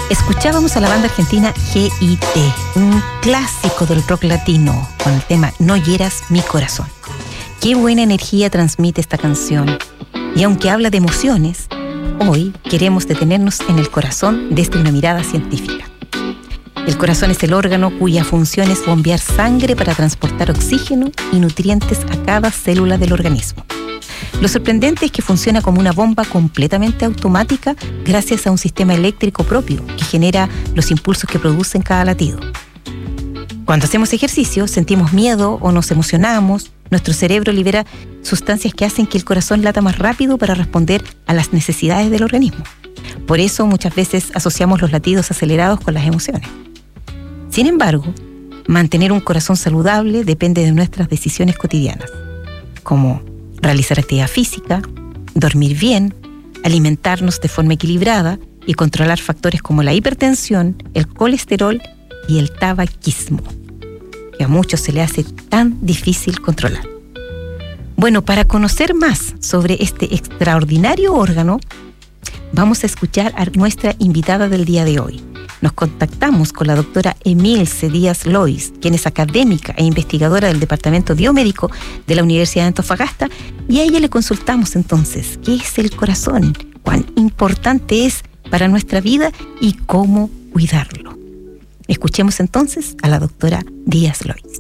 Escuchábamos a la banda argentina GIT, un clásico del rock latino, con el tema No hieras mi corazón. Qué buena energía transmite esta canción. Y aunque habla de emociones, hoy queremos detenernos en el corazón desde una mirada científica. El corazón es el órgano cuya función es bombear sangre para transportar oxígeno y nutrientes a cada célula del organismo. Lo sorprendente es que funciona como una bomba completamente automática gracias a un sistema eléctrico propio que genera los impulsos que producen cada latido. Cuando hacemos ejercicio, sentimos miedo o nos emocionamos, nuestro cerebro libera sustancias que hacen que el corazón lata más rápido para responder a las necesidades del organismo. Por eso muchas veces asociamos los latidos acelerados con las emociones. Sin embargo, mantener un corazón saludable depende de nuestras decisiones cotidianas, como realizar actividad física, dormir bien, alimentarnos de forma equilibrada y controlar factores como la hipertensión, el colesterol y el tabaquismo, que a muchos se le hace tan difícil controlar. Bueno, para conocer más sobre este extraordinario órgano, vamos a escuchar a nuestra invitada del día de hoy. Nos contactamos con la doctora Emilce Díaz Lois, quien es académica e investigadora del Departamento Biomédico de la Universidad de Antofagasta, y a ella le consultamos entonces qué es el corazón, cuán importante es para nuestra vida y cómo cuidarlo. Escuchemos entonces a la doctora Díaz Lois.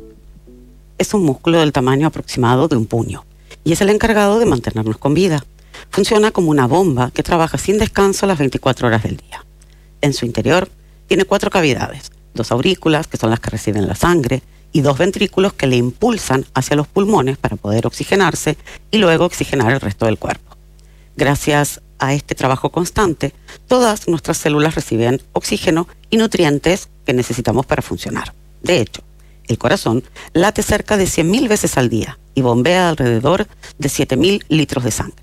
Es un músculo del tamaño aproximado de un puño y es el encargado de mantenernos con vida. Funciona como una bomba que trabaja sin descanso las 24 horas del día. En su interior tiene 4 cavidades, 2 aurículas, que son las que reciben la sangre, y 2 ventrículos que le impulsan hacia los pulmones para poder oxigenarse y luego oxigenar el resto del cuerpo. Gracias a este trabajo constante, todas nuestras células reciben oxígeno y nutrientes que necesitamos para funcionar. De hecho, el corazón late cerca de 100.000 veces al día y bombea alrededor de 7.000 litros de sangre.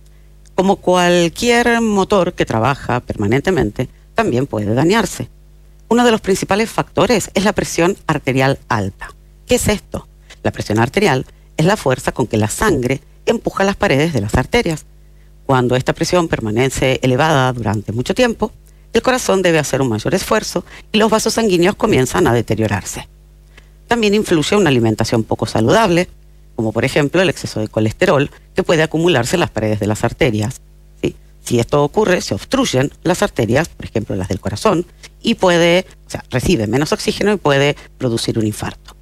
Como cualquier motor que trabaja permanentemente, también puede dañarse. Uno de los principales factores es la presión arterial alta. ¿Qué es esto? La presión arterial es la fuerza con que la sangre empuja las paredes de las arterias. Cuando esta presión permanece elevada durante mucho tiempo, el corazón debe hacer un mayor esfuerzo y los vasos sanguíneos comienzan a deteriorarse. También influye una alimentación poco saludable, como por ejemplo el exceso de colesterol que puede acumularse en las paredes de las arterias. Si esto ocurre, se obstruyen las arterias, por ejemplo las del corazón, y recibe menos oxígeno y puede producir un infarto.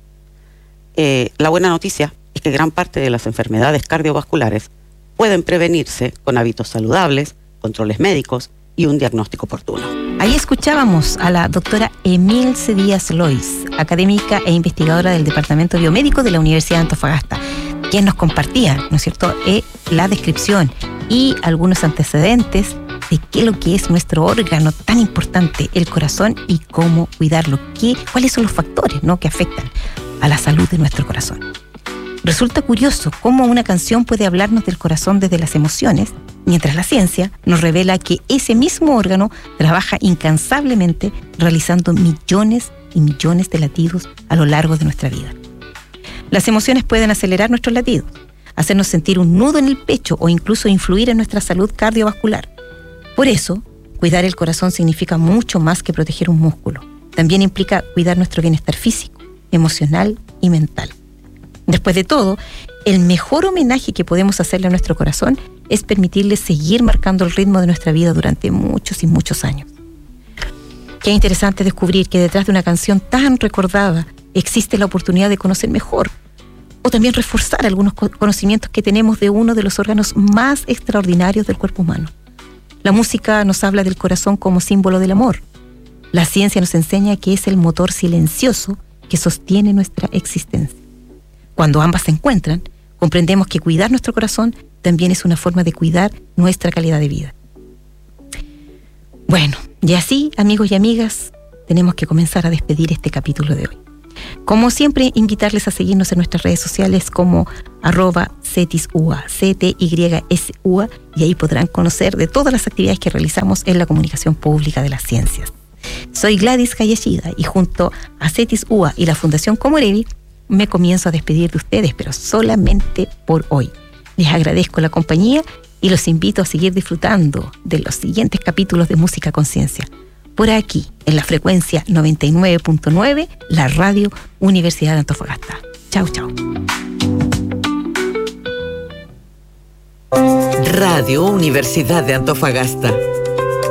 La buena noticia es que gran parte de las enfermedades cardiovasculares pueden prevenirse con hábitos saludables, controles médicos y un diagnóstico oportuno. Ahí escuchábamos a la doctora Emilce Díaz Lois, académica e investigadora del Departamento Biomédico de la Universidad de Antofagasta, quien nos compartía, ¿no es cierto?, la descripción y algunos antecedentes de qué es lo que es nuestro órgano tan importante, el corazón, y cómo cuidarlo, cuáles son los factores, ¿no?, que afectan a la salud de nuestro corazón. Resulta curioso cómo una canción puede hablarnos del corazón desde las emociones, mientras la ciencia nos revela que ese mismo órgano trabaja incansablemente realizando millones y millones de latidos a lo largo de nuestra vida. Las emociones pueden acelerar nuestros latidos, hacernos sentir un nudo en el pecho o incluso influir en nuestra salud cardiovascular. Por eso, cuidar el corazón significa mucho más que proteger un músculo. También implica cuidar nuestro bienestar físico, emocional y mental. Después de todo, el mejor homenaje que podemos hacerle a nuestro corazón es permitirle seguir marcando el ritmo de nuestra vida durante muchos y muchos años. Qué interesante descubrir que detrás de una canción tan recordada existe la oportunidad de conocer mejor o también reforzar algunos conocimientos que tenemos de uno de los órganos más extraordinarios del cuerpo humano. La música nos habla del corazón como símbolo del amor. La ciencia nos enseña que es el motor silencioso que sostiene nuestra existencia. Cuando ambas se encuentran, comprendemos que cuidar nuestro corazón también es una forma de cuidar nuestra calidad de vida. Bueno, y así, amigos y amigas, tenemos que comenzar a despedir este capítulo de hoy. Como siempre, invitarles a seguirnos en nuestras redes sociales como @CETISUA, CTYSUA, y ahí podrán conocer de todas las actividades que realizamos en la comunicación pública de las ciencias. Soy Gladys Hayashida y junto a CETISUA y la Fundación Comorevi me comienzo a despedir de ustedes, pero solamente por hoy. Les agradezco la compañía y los invito a seguir disfrutando de los siguientes capítulos de Música Conciencia. por aquí, en la frecuencia 99.9, la Radio Universidad de Antofagasta. Chau, chau. Radio Universidad de Antofagasta.